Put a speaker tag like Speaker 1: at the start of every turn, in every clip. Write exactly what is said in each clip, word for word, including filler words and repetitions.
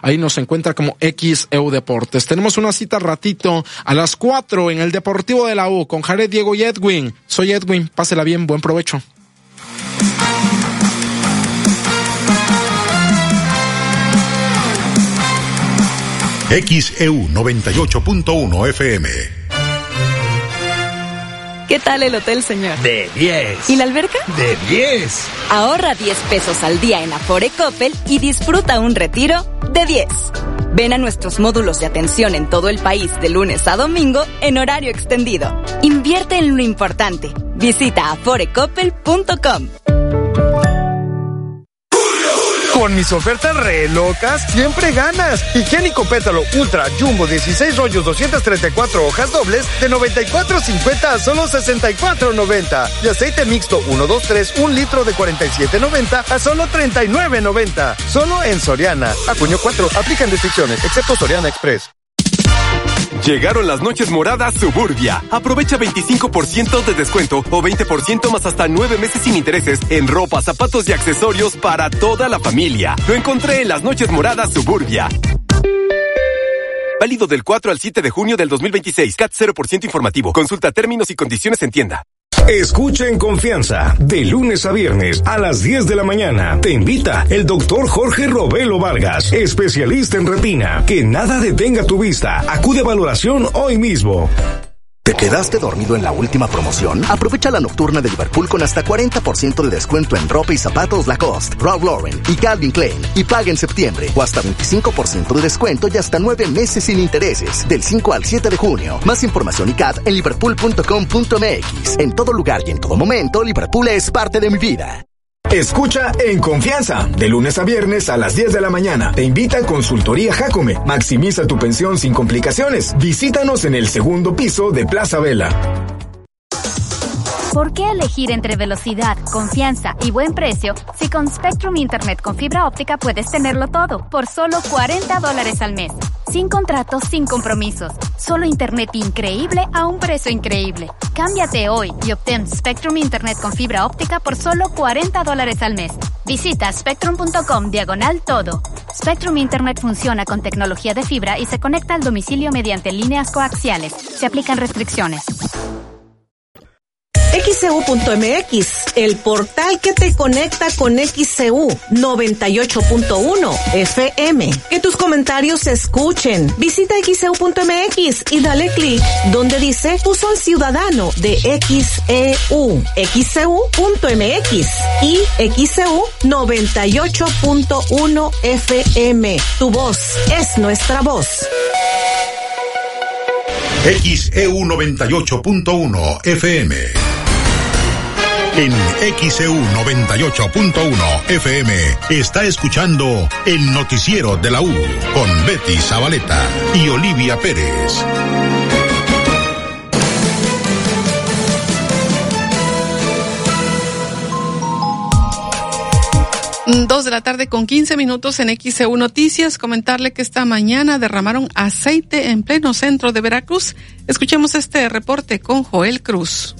Speaker 1: Ahí nos encuentra como X E U Deportes. Tenemos una cita ratito a las cuatro en el Deportivo de la U con Jared, Diego y Edwin. Soy Edwin, pásela bien, buen provecho.
Speaker 2: X E U noventa y ocho punto uno F M.
Speaker 3: ¿Qué tal el hotel, señor?
Speaker 4: De diez.
Speaker 3: ¿Y la alberca?
Speaker 4: De diez.
Speaker 3: Ahorra diez pesos al día en Afore Coppel y disfruta un retiro de diez. Ven a nuestros módulos de atención en todo el país de lunes a domingo en horario extendido. Invierte en lo importante. Visita afore coppel punto com.
Speaker 5: Con mis ofertas re locas, siempre ganas. Higiénico Pétalo Ultra Jumbo dieciséis rollos, doscientas treinta y cuatro hojas dobles de noventa y cuatro cincuenta a solo sesenta y cuatro noventa. Y aceite mixto uno, dos, tres, un litro de cuarenta y siete noventa a solo treinta y nueve noventa. Solo en Soriana. A junio cuatro, aplican restricciones, excepto Soriana Express.
Speaker 6: Llegaron las noches moradas Suburbia. Aprovecha veinticinco por ciento de descuento o veinte por ciento más hasta nueve meses sin intereses en ropa, zapatos y accesorios para toda la familia. Lo encontré en las noches moradas Suburbia. Válido del cuatro al siete de junio del dos mil veintiséis. C A T cero por ciento informativo. Consulta términos y condiciones en tienda.
Speaker 7: Escucha en confianza, de lunes a viernes a las diez de la mañana. Te invita el doctor Jorge Robelo Vargas, especialista en retina. Que nada detenga tu vista. Acude a valoración hoy mismo.
Speaker 8: ¿Te quedaste dormido en la última promoción? Aprovecha la nocturna de Liverpool con hasta cuarenta por ciento de descuento en ropa y zapatos Lacoste, Ralph Lauren y Calvin Klein. Y paga en septiembre. O hasta veinticinco por ciento de descuento y hasta nueve meses sin intereses. Del cinco al siete de junio. Más información y C A T en liverpool punto com punto m x. En todo lugar y en todo momento, Liverpool es parte de mi vida.
Speaker 7: Escucha en confianza, de lunes a viernes a las diez de la mañana. Te invita a Consultoría Jacome. Maximiza tu pensión sin complicaciones. Visítanos en el segundo piso de Plaza Vela.
Speaker 9: ¿Por qué elegir entre velocidad, confianza y buen precio si con Spectrum Internet con fibra óptica puedes tenerlo todo por solo cuarenta dólares al mes? Sin contratos, sin compromisos. Solo internet increíble a un precio increíble. Cámbiate hoy y obtén Spectrum Internet con fibra óptica por solo cuarenta dólares al mes. Visita spectrum punto com diagonal todo. Spectrum Internet funciona con tecnología de fibra y se conecta al domicilio mediante líneas coaxiales. Se aplican restricciones.
Speaker 10: X C U punto M X, el portal que te conecta con X C U noventa y ocho punto uno F M. Que tus comentarios se escuchen. Visita X C U punto M X y dale clic donde dice Uso al Ciudadano de X E U. X C U punto M X y X C U noventa y ocho punto uno F M. Tu voz es nuestra voz.
Speaker 2: X E U noventa y ocho punto uno F M. En X E U noventa y ocho punto uno F M está escuchando el noticiero de la U con Betty Zabaleta y Olivia Pérez.
Speaker 11: Dos de la tarde con quince minutos en X E U Noticias. Comentarle que esta mañana derramaron aceite en pleno centro de Veracruz. Escuchemos este reporte con Joel Cruz.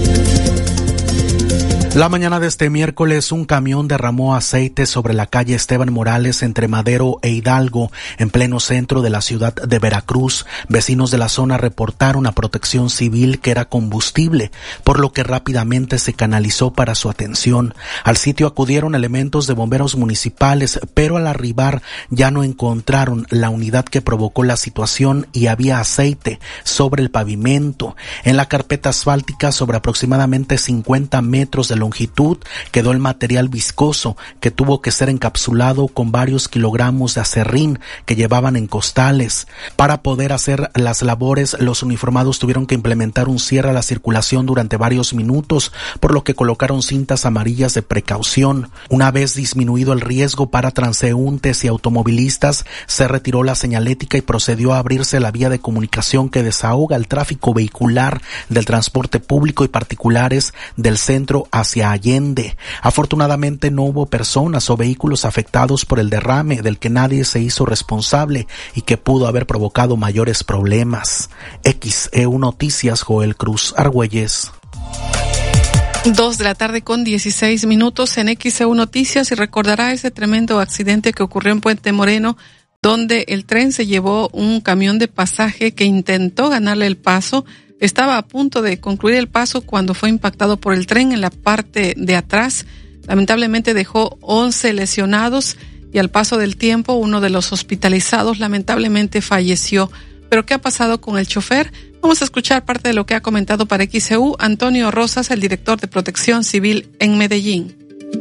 Speaker 12: La mañana de este miércoles, un camión derramó aceite sobre la calle Esteban Morales entre Madero e Hidalgo, en pleno centro de la ciudad de Veracruz. Vecinos de la zona reportaron a Protección Civil que era combustible, por lo que rápidamente se canalizó para su atención. Al sitio acudieron elementos de bomberos municipales, pero al arribar ya no encontraron la unidad que provocó la situación y había aceite sobre el pavimento. En la carpeta asfáltica, sobre aproximadamente cincuenta metros de longitud, quedó el material viscoso que tuvo que ser encapsulado con varios kilogramos de acerrín que llevaban en costales. Para poder hacer las labores, los uniformados tuvieron que implementar un cierre a la circulación durante varios minutos, por lo que colocaron cintas amarillas de precaución. Una vez disminuido el riesgo para transeúntes y automovilistas, se retiró la señalética y procedió a abrirse la vía de comunicación que desahoga el tráfico vehicular del transporte público y particulares del centro hacia Allende. Afortunadamente no hubo personas o vehículos afectados por el derrame, del que nadie se hizo responsable y que pudo haber provocado mayores problemas. X E U Noticias, Joel Cruz Argüelles.
Speaker 11: Dos de la tarde con dieciséis minutos en X E U Noticias, y recordará ese tremendo accidente que ocurrió en Puente Moreno donde el tren se llevó un camión de pasaje que intentó ganarle el paso. Estaba a punto de concluir el paso cuando fue impactado por el tren en la parte de atrás. Lamentablemente dejó once lesionados y al paso del tiempo uno de los hospitalizados lamentablemente falleció. ¿Pero qué ha pasado con el chofer? Vamos a escuchar parte de lo que ha comentado para X E U Antonio Rosas, el director de Protección Civil en Medellín.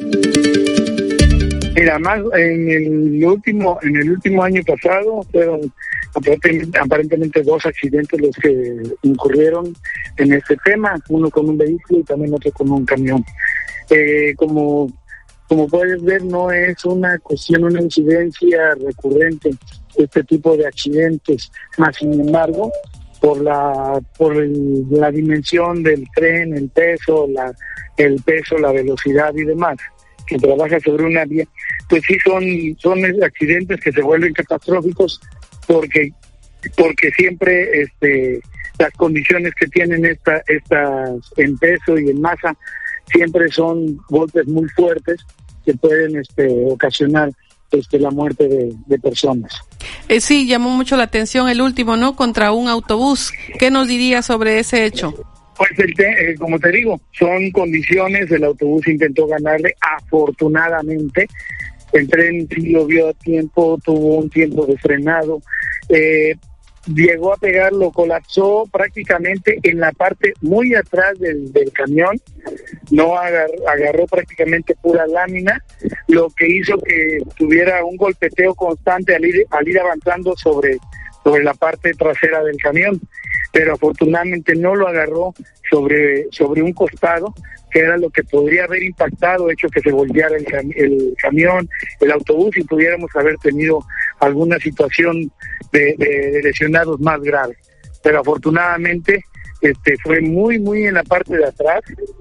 Speaker 13: Mira, más en el último en el último año pasado fueron aparentemente, aparentemente dos accidentes los que incurrieron en este tema, uno con un vehículo y también otro con un camión. Eh, como como puedes ver, no es una cuestión, una incidencia recurrente este tipo de accidentes, más sin embargo, por la por el, la dimensión del tren, el peso, la el peso, la velocidad y demás, que trabaja sobre una vía, pues sí son son accidentes que se vuelven catastróficos porque porque siempre este las condiciones que tienen esta estas en peso y en masa siempre son golpes muy fuertes que pueden este ocasionar este la muerte de, de personas.
Speaker 11: Eh, sí, llamó mucho la atención el último, ¿no? Contra un autobús. ¿Qué nos diría sobre ese hecho?
Speaker 13: Pues, el te, eh, como te digo, son condiciones, el autobús intentó ganarle, afortunadamente, el tren sí lo vio a tiempo, tuvo un tiempo de frenado, eh, llegó a pegarlo, colapsó prácticamente en la parte muy atrás del, del camión, no agar, agarró prácticamente pura lámina, lo que hizo que tuviera un golpeteo constante al ir, al ir avanzando sobre, sobre la parte trasera del camión, pero afortunadamente no lo agarró sobre, sobre un costado, que era lo que podría haber impactado, hecho que se volteara el, cam- el camión, el autobús, y pudiéramos haber tenido alguna situación de, de, de lesionados más graves. Pero afortunadamente este fue muy, muy en la parte de atrás,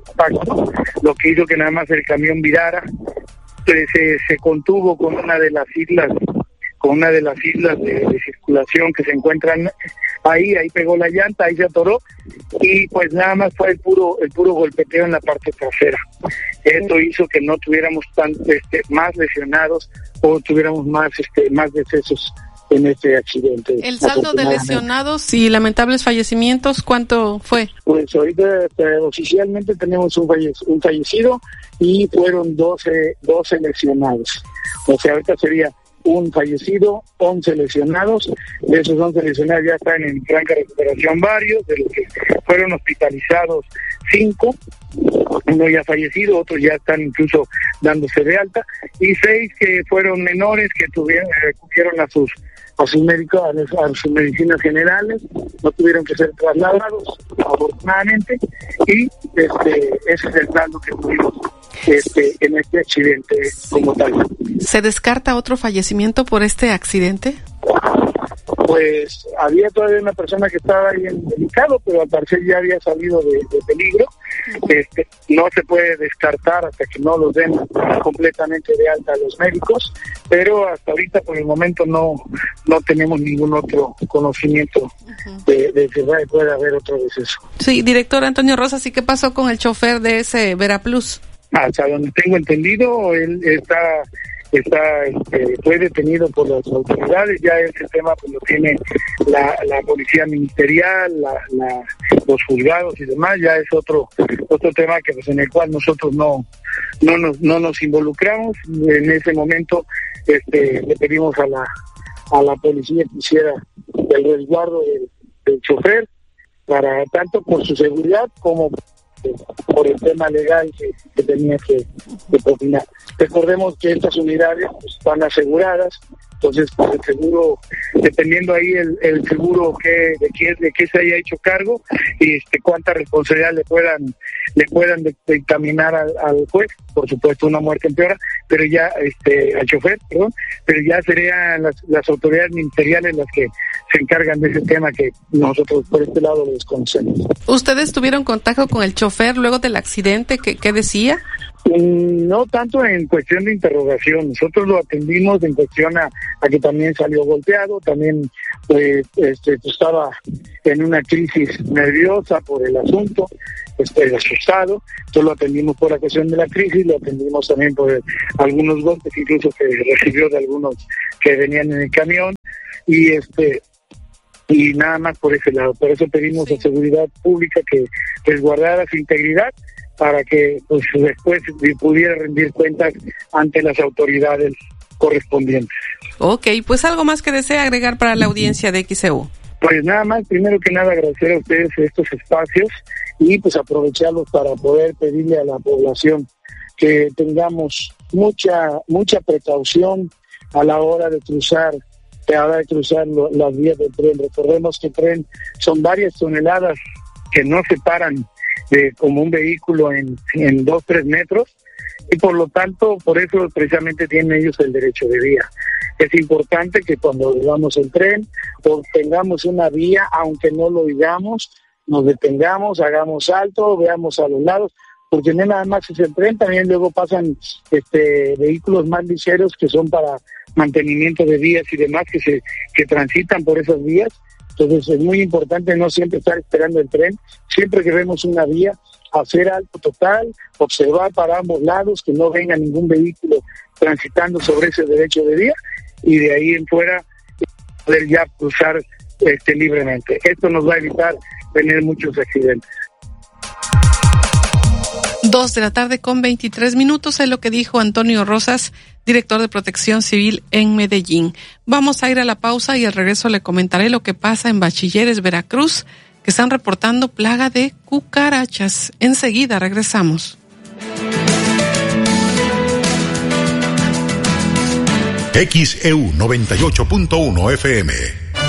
Speaker 13: lo que hizo que nada más el camión virara, se, se contuvo con una de las islas, con una de las islas de, de circulación que se encuentran ahí, ahí pegó la llanta, ahí se atoró, y pues nada más fue el puro el puro golpeteo en la parte trasera. Esto hizo que no tuviéramos tan este, más lesionados o tuviéramos más este más decesos en este accidente.
Speaker 11: El saldo de lesionados y lamentables fallecimientos, ¿cuánto fue?
Speaker 13: Pues ahorita eh, oficialmente tenemos un, falle- un fallecido y fueron doce, doce lesionados. O sea, ahorita sería un fallecido, once lesionados. De esos once lesionados ya están en franca recuperación varios, de los que fueron hospitalizados cinco, uno ya fallecido, otros ya están incluso dándose de alta, y seis que fueron menores que tuvieron, recurrieron a sus a sus médicos, a, a sus medicinas generales, no tuvieron que ser trasladados, afortunadamente, y este ese es el saldo que tuvimos este en este accidente como tal.
Speaker 11: ¿Se descarta otro fallecimiento por este accidente?
Speaker 13: Pues había todavía una persona que estaba ahí en delicado, pero al parecer ya había salido de, de peligro. Este, no se puede descartar hasta que no los den completamente de alta a los médicos, pero hasta ahorita por el momento no no tenemos ningún otro conocimiento uh-huh. de, de que pueda haber otro deceso.
Speaker 11: Sí, director Antonio Rosas, ¿y qué pasó con el chofer de ese Veraplus?
Speaker 13: Hasta donde tengo entendido, él está está este, fue detenido por las autoridades, ya ese tema pues lo tiene la, la policía ministerial, la, la, los juzgados y demás, ya es otro otro tema que pues en el cual nosotros no no nos no nos involucramos. En ese momento este le pedimos a la a la policía que hiciera el resguardo del, del chofer, para tanto por su seguridad como por el tema legal que, que tenía que, que propinar. Recordemos que estas unidades pues, están aseguradas, entonces pues, el seguro, dependiendo ahí el, el seguro que de qué de qué se haya hecho cargo y este cuánta responsabilidad le puedan le puedan dictaminar al, al juez, por supuesto una muerte empeora, pero ya este al chofer, perdón, pero ya serían las, las autoridades ministeriales las que se encargan de ese tema que nosotros por este lado lo desconocemos.
Speaker 11: ¿Ustedes tuvieron contacto con el chofer luego del accidente? ¿Qué, qué decía?
Speaker 13: No tanto en cuestión de interrogación, nosotros lo atendimos en cuestión a, a que también salió golpeado, también pues, este, estaba en una crisis nerviosa por el asunto, este, asustado. Entonces lo atendimos por la cuestión de la crisis, lo atendimos también por algunos golpes incluso que recibió de algunos que venían en el camión, y este y nada más por ese lado. Por eso pedimos a Seguridad Pública que resguardara su integridad para que pues después pudiera rendir cuentas ante las autoridades correspondientes.
Speaker 11: Ok, pues algo más que desea agregar para la audiencia de X E U.
Speaker 13: Pues nada más, primero que nada agradecer a ustedes estos espacios y pues aprovecharlos para poder pedirle a la población que tengamos mucha mucha precaución a la hora de cruzar a la hora de cruzar lo, las vías del tren. Recordemos que el tren son varias toneladas que no se paran de, como un vehículo en, en dos, tres metros, y por lo tanto, por eso precisamente tienen ellos el derecho de vía. Es importante que cuando veamos el tren o tengamos una vía, aunque no lo digamos, nos detengamos, hagamos alto, veamos a los lados, porque no nada más es el tren, también luego pasan este vehículos más ligeros que son para mantenimiento de vías y demás que se que transitan por esas vías. Entonces es muy importante no siempre estar esperando el tren, siempre que vemos una vía, hacer alto total, observar para ambos lados, que no venga ningún vehículo transitando sobre ese derecho de vía, y de ahí en fuera poder ya cruzar este, libremente. Esto nos va a evitar tener muchos accidentes.
Speaker 11: Dos de la tarde con veintitrés minutos es lo que dijo Antonio Rosas, director de Protección Civil en Medellín. Vamos a ir a la pausa y al regreso le comentaré lo que pasa en Bachilleres, Veracruz, que están reportando plaga de cucarachas. Enseguida regresamos.
Speaker 2: X E U noventa y ocho punto uno F M.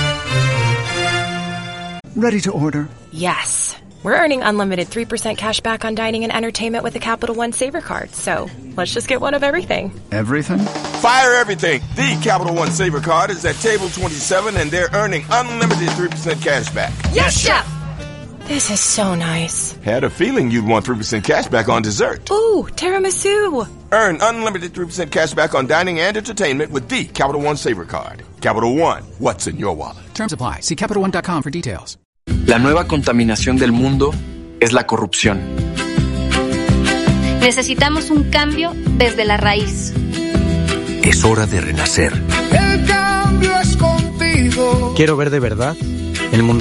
Speaker 14: Ready to order?
Speaker 15: Yes. We're earning unlimited three percent cash back on dining and entertainment with the Capital One Saver Card. So let's just get one of everything.
Speaker 14: Everything?
Speaker 16: Fire everything. The Capital One Saver Card is at table twenty-seven and they're earning unlimited three percent cash back.
Speaker 15: Yes, Chef! This is so nice.
Speaker 16: Had a feeling you'd want three percent cash back on dessert.
Speaker 15: Ooh, tiramisu.
Speaker 16: Earn unlimited three percent cash back on dining and entertainment with the Capital One Saver Card. Capital One, what's in your wallet?
Speaker 17: Terms apply. See Capital One dot com for details.
Speaker 18: La nueva contaminación del mundo es la corrupción.
Speaker 19: Necesitamos un cambio desde la raíz.
Speaker 20: Es hora de renacer.
Speaker 21: El cambio es contigo.
Speaker 22: Quiero ver de verdad el mundo